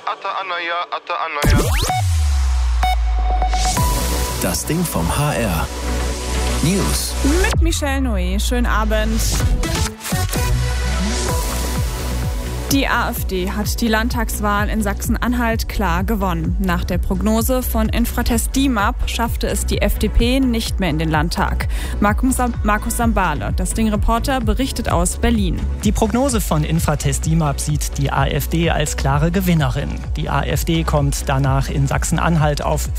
Das Ding vom HR. News. Mit Michelle Noé. Schönen Abend. Die AfD hat die Landtagswahl in Sachsen-Anhalt klar gewonnen. Nach der Prognose von Infratest DIMAP schaffte es die FDP nicht mehr in den Landtag. Markus Sambale, das Ding-Reporter, berichtet aus Berlin. Die Prognose von Infratest DIMAP sieht die AfD als klare Gewinnerin. Die AfD kommt danach in Sachsen-Anhalt auf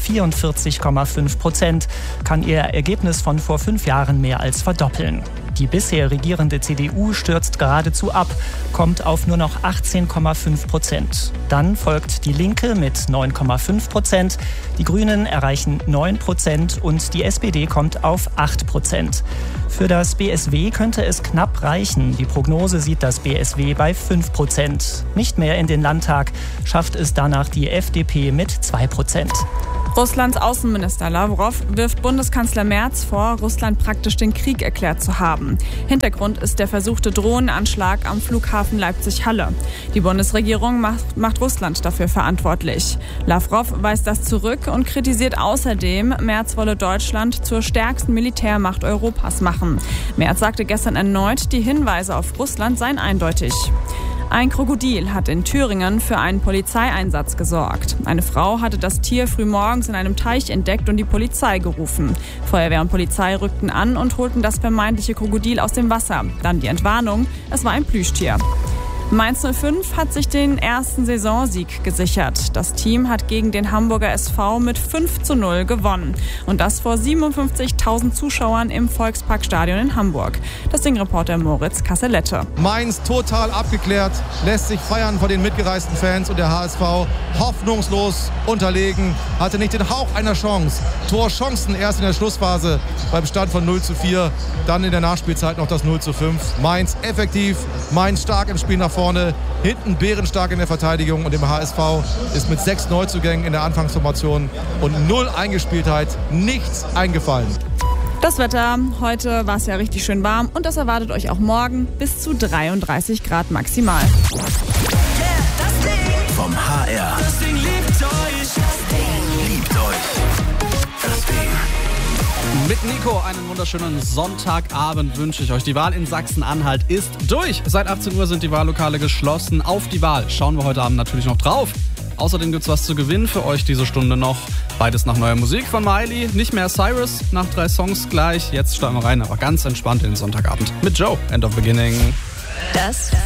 44,5%, kann ihr Ergebnis von vor 5 Jahren mehr als verdoppeln. Die bisher regierende CDU stürzt geradezu ab, kommt auf nur noch 18,5%. Dann folgt die Linke mit 9,5%, die Grünen erreichen 9% und die SPD kommt auf 8%. Für das BSW könnte es knapp reichen. Die Prognose sieht das BSW bei 5%. Nicht mehr in den Landtag schafft es danach die FDP mit 2%. Russlands Außenminister Lavrov wirft Bundeskanzler Merz vor, Russland praktisch den Krieg erklärt zu haben. Hintergrund ist der versuchte Drohnenanschlag am Flughafen Leipzig-Halle. Die Bundesregierung macht Russland dafür verantwortlich. Lavrov weist das zurück und kritisiert außerdem, Merz wolle Deutschland zur stärksten Militärmacht Europas machen. Merz sagte gestern erneut, die Hinweise auf Russland seien eindeutig. Ein Krokodil hat in Thüringen für einen Polizeieinsatz gesorgt. Eine Frau hatte das Tier frühmorgens in einem Teich entdeckt und die Polizei gerufen. Feuerwehr und Polizei rückten an und holten das vermeintliche Krokodil aus dem Wasser. Dann die Entwarnung, es war ein Plüschtier. Mainz 05 hat sich den ersten Saisonsieg gesichert. Das Team hat gegen den Hamburger SV mit 5:0 gewonnen. Und das vor 57.000 Zuschauern im Volksparkstadion in Hamburg. Das Ding-Reporter Moritz Kasselette. Mainz total abgeklärt, lässt sich feiern von den mitgereisten Fans und der HSV hoffnungslos unterlegen, hatte nicht den Hauch einer Chance. Torchancen erst in der Schlussphase beim Stand von 0:4, dann in der Nachspielzeit noch das 0:5. Mainz effektiv, Mainz stark im Spiel nach vorne, hinten bärenstark in der Verteidigung und dem HSV ist mit 6 Neuzugängen in der Anfangsformation und 0 Eingespieltheit nichts eingefallen. Das Wetter, heute war es ja richtig schön warm und das erwartet euch auch morgen bis zu 33 Grad maximal. Das Ding vom HR. Das Ding liebt euch. Das Ding liebt euch. Das Ding. Mit Nico einen wunderschönen Sonntagabend wünsche ich euch. Die Wahl in Sachsen-Anhalt ist durch. Seit 18 Uhr sind die Wahllokale geschlossen. Auf die Wahl schauen wir heute Abend natürlich noch drauf. Außerdem gibt's was zu gewinnen für euch diese Stunde noch. Beides nach neuer Musik von Miley. Nicht mehr Cyrus, nach 3 Songs gleich. Jetzt starten wir rein, aber ganz entspannt in den Sonntagabend. Mit Joe, End of Beginning. Das